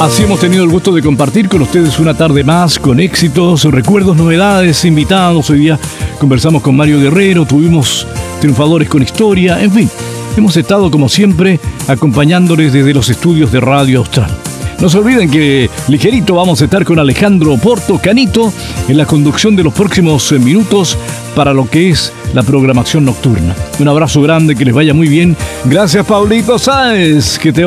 Así hemos tenido el gusto de compartir con ustedes una tarde más, con éxitos, recuerdos, novedades, invitados. Hoy día conversamos con Mario Guerrero, tuvimos triunfadores con historia, en fin. Hemos estado, como siempre, acompañándoles desde los estudios de Radio Austral. No se olviden que ligerito vamos a estar con Alejandro Porto Canito en la conducción de los próximos minutos para lo que es la programación nocturna. Un abrazo grande, que les vaya muy bien. Gracias, Pablito Sáez, que te